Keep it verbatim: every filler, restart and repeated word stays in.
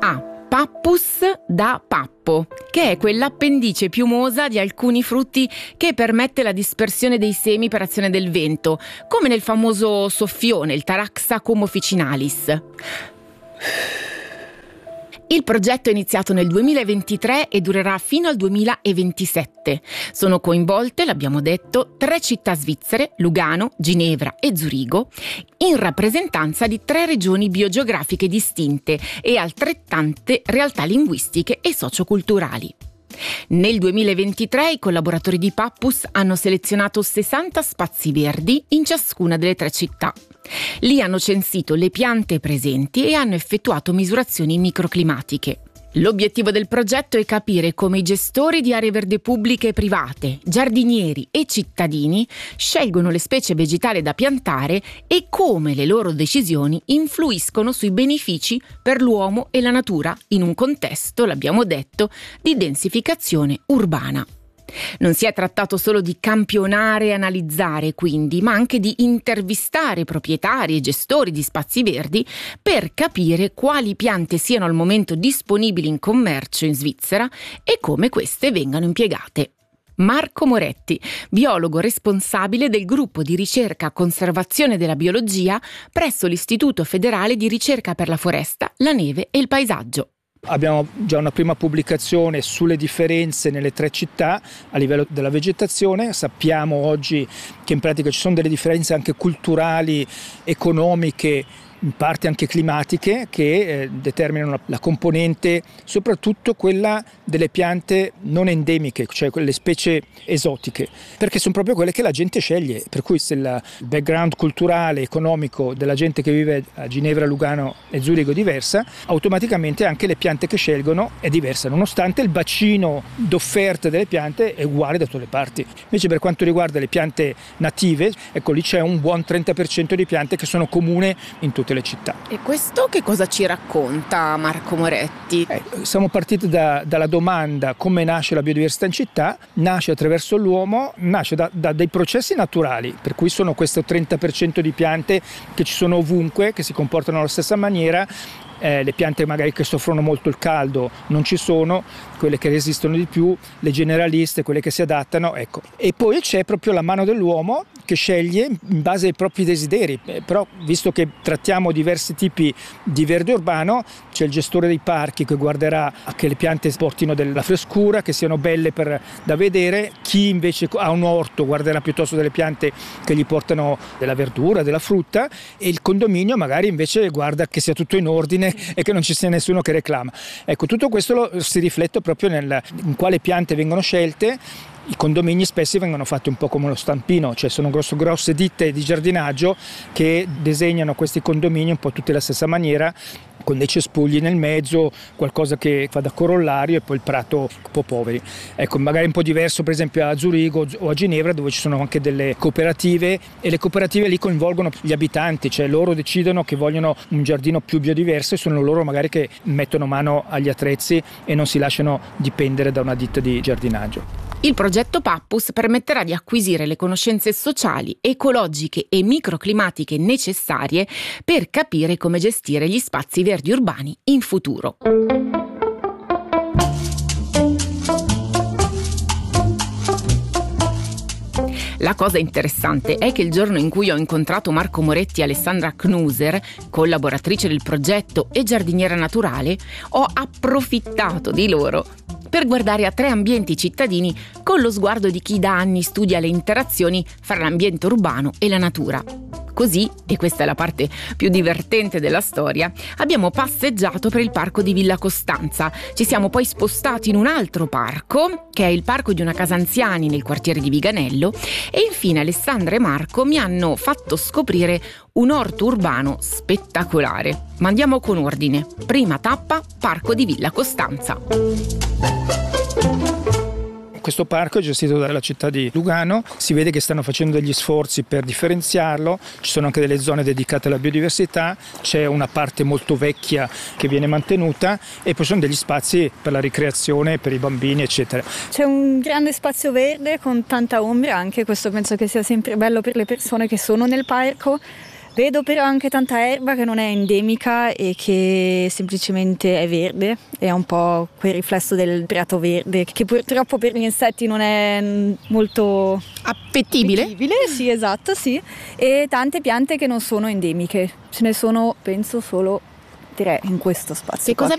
A. Pappus da pappo, che è quell'appendice piumosa di alcuni frutti che permette la dispersione dei semi per azione del vento, come nel famoso soffione, il Taraxacum officinalis. Il progetto è iniziato nel duemilaventitré e durerà fino al duemilaventisette. Sono coinvolte, l'abbiamo detto, tre città svizzere, Lugano, Ginevra e Zurigo, in rappresentanza di tre regioni biogeografiche distinte e altrettante realtà linguistiche e socioculturali. Nel duemilaventitré i collaboratori di Pappus hanno selezionato sessanta spazi verdi in ciascuna delle tre città. Lì hanno censito le piante presenti e hanno effettuato misurazioni microclimatiche. L'obiettivo del progetto è capire come i gestori di aree verde pubbliche e private, giardinieri e cittadini scelgono le specie vegetali da piantare e come le loro decisioni influiscono sui benefici per l'uomo e la natura in un contesto, l'abbiamo detto, di densificazione urbana. Non si è trattato solo di campionare e analizzare, quindi, ma anche di intervistare proprietari e gestori di spazi verdi per capire quali piante siano al momento disponibili in commercio in Svizzera e come queste vengano impiegate. Marco Moretti, biologo responsabile del gruppo di ricerca conservazione della biologia presso l'Istituto Federale di Ricerca per la Foresta, la Neve e il Paesaggio. Abbiamo già una prima pubblicazione sulle differenze nelle tre città a livello della vegetazione. Sappiamo oggi che in pratica ci sono delle differenze anche culturali, economiche, in parte anche climatiche, che eh, determinano la, la componente, soprattutto quella delle piante non endemiche, cioè quelle specie esotiche, perché sono proprio quelle che la gente sceglie. Per cui se il background culturale, economico della gente che vive a Ginevra, Lugano e Zurigo è diversa, automaticamente anche le piante che scelgono è diversa, nonostante il bacino d'offerta delle piante è uguale da tutte le parti. Invece per quanto riguarda le piante native, ecco lì c'è un buon trenta per cento di piante che sono comuni in tutte le città. E questo che cosa ci racconta Marco Moretti? Eh, siamo partiti da, dalla domanda: come nasce la biodiversità in città? Nasce attraverso l'uomo, nasce da, da dei processi naturali, per cui sono questo trenta per cento di piante che ci sono ovunque, che si comportano alla stessa maniera. Eh, le piante magari che soffrono molto il caldo non ci sono, quelle che resistono di più, le generaliste, quelle che si adattano, ecco. E poi c'è proprio la mano dell'uomo che sceglie in base ai propri desideri. Eh, però visto che trattiamo diversi tipi di verde urbano, c'è il gestore dei parchi che guarderà che le piante portino della frescura, che siano belle per, da vedere. Chi invece ha un orto guarderà piuttosto delle piante che gli portano della verdura, della frutta, e il condominio magari invece guarda che sia tutto in ordine e che non ci sia nessuno che reclama. Ecco, tutto questo lo, si riflette proprio nel, in quale piante vengono scelte. I condomini spesso vengono fatti un po' come lo stampino, cioè sono grosso, grosse ditte di giardinaggio che disegnano questi condomini un po' tutti alla stessa maniera, con dei cespugli nel mezzo, qualcosa che fa da corollario, e poi il prato un po' poveri. Ecco, magari un po' diverso per esempio a Zurigo o a Ginevra, dove ci sono anche delle cooperative, e le cooperative lì coinvolgono gli abitanti, cioè loro decidono che vogliono un giardino più biodiverso e sono loro magari che mettono mano agli attrezzi e non si lasciano dipendere da una ditta di giardinaggio. Il progetto Pappus permetterà di acquisire le conoscenze sociali, ecologiche e microclimatiche necessarie per capire come gestire gli spazi verdi urbani in futuro. La cosa interessante è che il giorno in cui ho incontrato Marco Moretti e Alessandra Knuser, collaboratrice del progetto e giardiniera naturale, ho approfittato di loro per guardare a tre ambienti cittadini con lo sguardo di chi da anni studia le interazioni fra l'ambiente urbano e la natura. Così, e questa è la parte più divertente della storia, abbiamo passeggiato per il parco di Villa Costanza. Ci siamo poi spostati in un altro parco, che è il parco di una casa anziani nel quartiere di Viganello, e infine Alessandra e Marco mi hanno fatto scoprire un orto urbano spettacolare. Ma andiamo con ordine. Prima tappa, parco di Villa Costanza. Questo parco è gestito dalla città di Lugano, si vede che stanno facendo degli sforzi per differenziarlo, ci sono anche delle zone dedicate alla biodiversità, c'è una parte molto vecchia che viene mantenuta e poi sono degli spazi per la ricreazione, per i bambini eccetera. C'è un grande spazio verde con tanta ombra anche, questo penso che sia sempre bello per le persone che sono nel parco. Vedo però anche tanta erba che non è endemica e che semplicemente è verde, è un po' quel riflesso del prato verde che purtroppo per gli insetti non è molto appetibile. appetibile, sì, esatto, sì. E tante piante che non sono endemiche, ce ne sono penso solo tre in questo spazio. Che cosa